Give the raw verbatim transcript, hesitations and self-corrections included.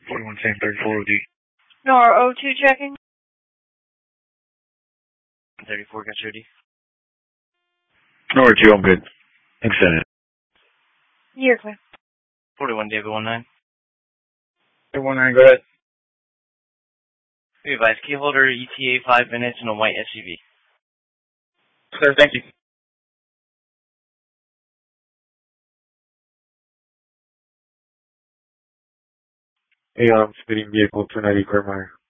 forty-one ten thirty-four O D. No, O two checking. thirty-four, got your O D. Number two, I'm good. Extended. You're clear. forty-one David one nine. one nine, go ahead. We advise key holder, E T A five minutes, and a white S U V. Sir, thank you. Hey, um, speeding vehicle two ninety Clearmire.